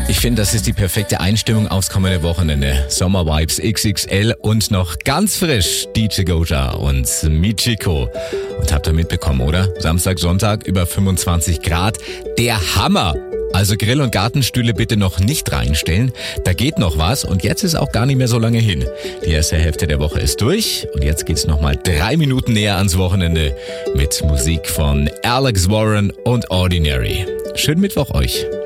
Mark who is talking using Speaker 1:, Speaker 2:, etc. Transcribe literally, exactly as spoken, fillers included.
Speaker 1: Ich finde, das ist die perfekte Einstimmung aufs kommende Wochenende. Sommervibes X X L und noch ganz frisch D J Goja und Michiko. Und habt ihr mitbekommen, oder? Samstag, Sonntag über fünfundzwanzig Grad. Der Hammer! Also Grill- und Gartenstühle bitte noch nicht reinstellen. Da geht noch was und jetzt ist auch gar nicht mehr so lange hin. Die erste Hälfte der Woche ist durch und jetzt geht's nochmal drei Minuten näher ans Wochenende mit Musik von Alex Warren und Ordinary. Schönen Mittwoch euch.